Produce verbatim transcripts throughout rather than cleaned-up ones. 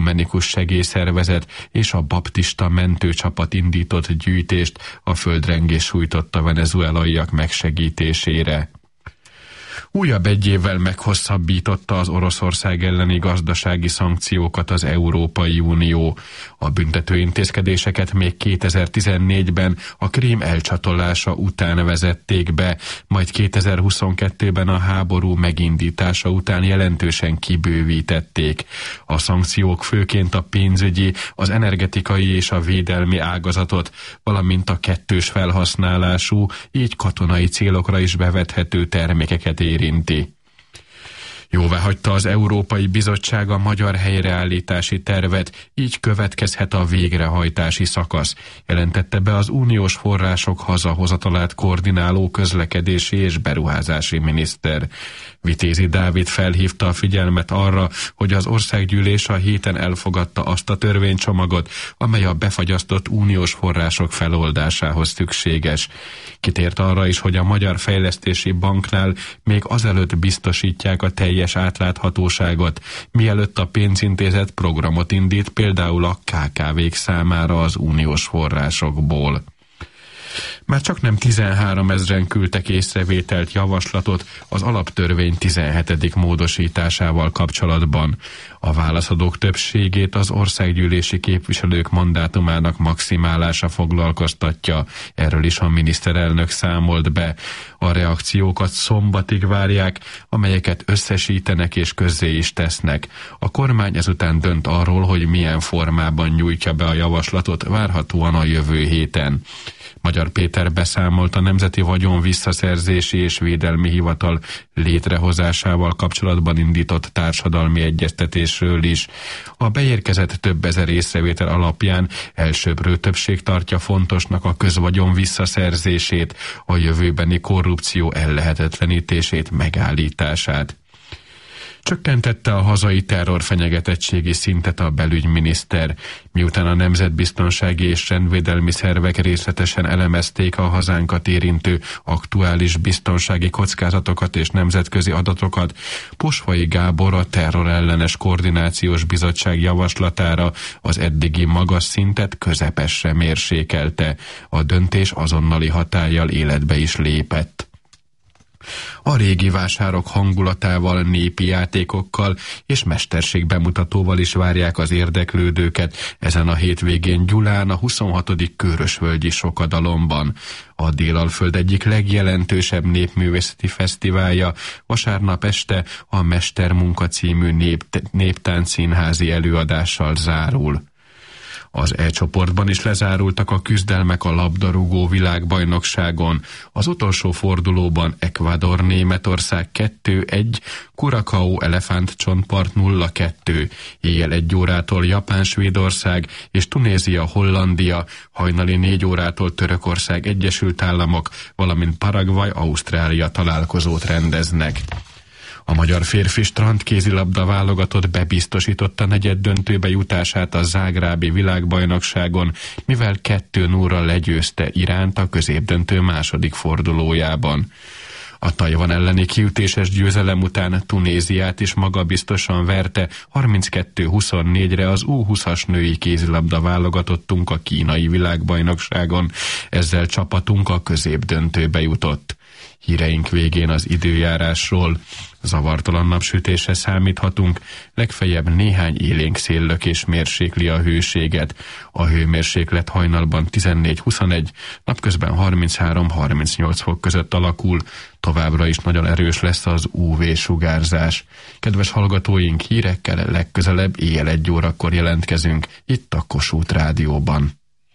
Ekumenikus Segélyszervezet és a baptista mentőcsapat indított gyűjtést a földrengés sújtotta venezuelaiak megsegítésére. Újabb egy évvel meghosszabbította az Oroszország elleni gazdasági szankciókat az Európai Unió. A büntető intézkedéseket még kétezer-tizennégyben a Krím elcsatolása után vezették be, majd kétezer-huszonkettőben a háború megindítása után jelentősen kibővítették. A szankciók főként a pénzügyi, az energetikai és a védelmi ágazatot, valamint a kettős felhasználású, így katonai célokra is bevethető termékeket érinti. Jóváhagyta az Európai Bizottság a magyar helyreállítási tervet, így következhet a végrehajtási szakasz, jelentette be az uniós források hazahozatalát koordináló közlekedési és beruházási miniszter. Vitézi Dávid felhívta a figyelmet arra, hogy az országgyűlés a héten elfogadta azt a törvénycsomagot, amely a befagyasztott uniós források feloldásához szükséges. Kitért arra is, hogy a Magyar Fejlesztési Banknál még azelőtt biztosítják a teljes átláthatóságot, mielőtt a pénzintézet programot indít, például a ká ká vék számára az uniós forrásokból. Már csak nem tizenháromezren küldtek észrevételt, javaslatot az alaptörvény tizenhetedik módosításával kapcsolatban. A válaszadók többségét az országgyűlési képviselők mandátumának maximálása foglalkoztatja. Erről is a miniszterelnök számolt be. A reakciókat szombatig várják, amelyeket összesítenek és közzé is tesznek. A kormány ezután dönt arról, hogy milyen formában nyújtja be a javaslatot, várhatóan a jövő héten. Magyar Péter beszámolt a Nemzeti Vagyon Visszaszerzési és Védelmi Hivatal létrehozásával kapcsolatban indított társadalmi egyeztetésről is. A beérkezett több ezer észrevétel alapján elsőprő többség tartja fontosnak a közvagyon visszaszerzését, a jövőbeni korrupció ellehetetlenítését, megállítását. Csökkentette a hazai terrorfenyegetettségi szintet a belügyminiszter, miután a nemzetbiztonsági és rendvédelmi szervek részletesen elemezték a hazánkat érintő aktuális biztonsági kockázatokat és nemzetközi adatokat. Posvai Gábor a terrorellenes koordinációs bizottság javaslatára az eddigi magas szintet közepesre mérsékelte. A döntés azonnali hatállyal életbe is lépett. A régi vásárok hangulatával, népi játékokkal és mesterség bemutatóval is várják az érdeklődőket ezen a hétvégén Gyulán, a huszonhatodik Körösvölgyi Sokadalomban. A Délalföld egyik legjelentősebb népművészeti fesztiválja vasárnap este a Mestermunka című nép, néptáncszínházi előadással zárul. Az E csoportban is lezárultak a küzdelmek a labdarúgó világbajnokságon. Az utolsó fordulóban Ecuador Németország kettő egy, Curaçao Elefántcsontpart nulla kettő, éjjel egy órától Japán Svédország és Tunézia Hollandia, hajnali négy órától Törökország Egyesült Államok, valamint Paraguay Ausztrália találkozót rendeznek. A magyar férfi strandkézilabda válogatott bebiztosította negyeddöntőbe jutását a zágrábi világbajnokságon, mivel kettő nullra legyőzte Iránt a középdöntő második fordulójában. A Tajvan elleni kiütéses győzelem után Tunéziát is magabiztosan verte harminckettő huszonnégyre az U húszas női kézilabda válogatottunk a kínai világbajnokságon, ezzel csapatunk a középdöntőbe jutott. Híreink végén az időjárásról. Zavartalan napsütésre számíthatunk, legfeljebb néhány élénk széllökés mérsékli a hőséget. A hőmérséklet hajnalban tizennégy huszonegy, napközben harminchárom harmincnyolc fok között alakul, továbbra is nagyon erős lesz az ú vé-sugárzás. Kedves hallgatóink, hírekkel legközelebb éjjel egy órakor jelentkezünk, itt a Kossuth Rádióban.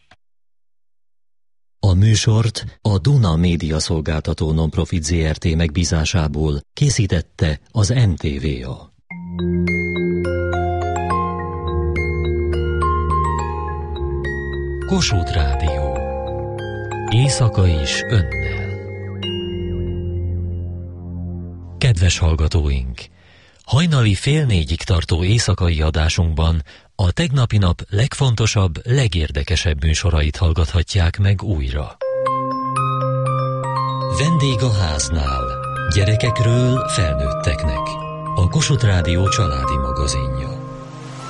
A műsort a Duna Média Szolgáltató Nonprofit zé er té megbízásából készítette az en té vé á. Kossuth Rádió. Éjszaka is önnel. Kedves hallgatóink! Hajnali fél négyig tartó éjszakai adásunkban a tegnapi nap legfontosabb, legérdekesebb műsorait hallgathatják meg újra. Vendég a háznál. Gyerekekről felnőtteknek. A Kossuth Rádió családi magazinja.